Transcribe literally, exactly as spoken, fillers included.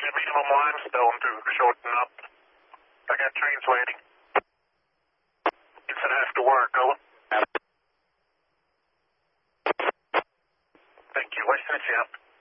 your minimum limestone to shorten up. I got trains waiting. It's an after work, over. Thank you. Western South.